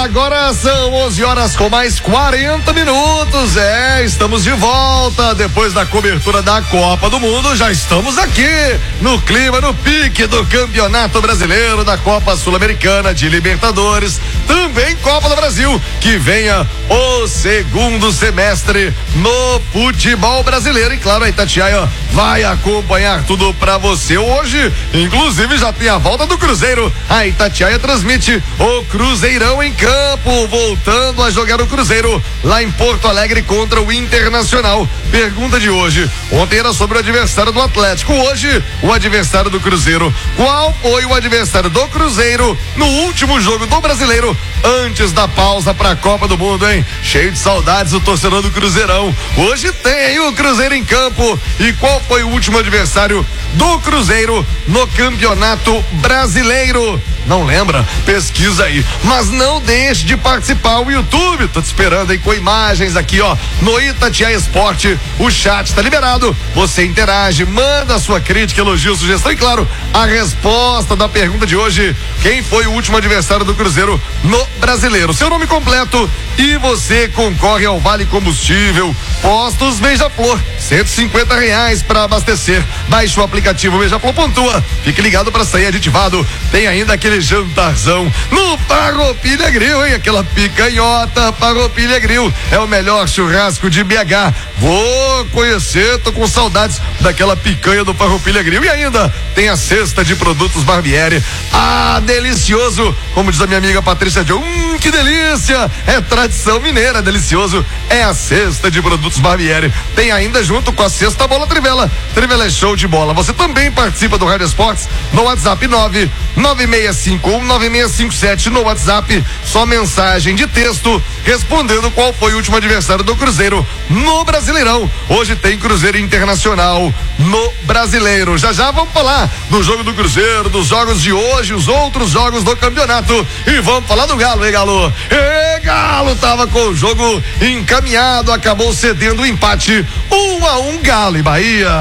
Agora são 11 horas com mais 40 minutos. Estamos de volta depois da cobertura da Copa do Mundo. Já estamos aqui no clima, no pique do Campeonato Brasileiro, da Copa Sul-Americana, de Libertadores, também Copa do Brasil. Que venha o segundo semestre no futebol brasileiro. E claro, a Itatiaia vai acompanhar tudo pra você hoje. Inclusive já tem a volta do Cruzeiro. A Itatiaia transmite o Cruzeirão em campo, voltando a jogar o Cruzeiro lá em Porto Alegre contra o Internacional. Pergunta de hoje: ontem era sobre o adversário do Atlético, hoje o adversário do Cruzeiro. Qual foi o adversário do Cruzeiro no último jogo do Brasileiro antes da pausa pra Copa do Mundo, hein? Cheio de saudades o torcedor do Cruzeirão. Hoje tem o Cruzeiro em campo. E qual foi o último adversário do Cruzeiro no Campeonato Brasileiro? Não lembra? Pesquisa aí. Mas não deixe de participar. O YouTube, tô te esperando aí com imagens aqui, ó, no Itatiaia Esporte. O chat tá liberado. Você interage, manda a sua crítica, elogio, sugestão e, claro, a resposta da pergunta de hoje: quem foi o último adversário do Cruzeiro no Brasileiro? Seu nome completo e você concorre ao Vale Combustível Postos Beija-Flor. R$150 para abastecer. Baixe o aplicativo Beija-Flor, pontua. Fique ligado para sair aditivado. Tem ainda aquele jantarzão no Farroupilha Grill, hein? Aquela picanhota. Farroupilha Grill é o melhor churrasco de BH. Vou conhecer, tô com saudades daquela picanha do Farroupilha Grill. E ainda tem a cesta de produtos Barbieri. Delicioso, como diz a minha amiga Patrícia John. Que delícia! É tradição mineira, delicioso. É a cesta de produtos Barbieri. Tem ainda junto com a cesta Bola Trivela. Trivela é show de bola. Você também participa do Rádio Esportes no WhatsApp 996519657. No WhatsApp, só mensagem de texto respondendo qual foi o último adversário do Cruzeiro no Brasileirão. Hoje tem Cruzeiro Internacional no Brasileiro. Já já vamos falar do jogo do Cruzeiro, dos jogos de hoje, os outros jogos do campeonato. E vamos falar do Galo, hein, Galo? Galo tava com o jogo encaminhado, acabou cedendo o empate 1-1, Galo e Bahia.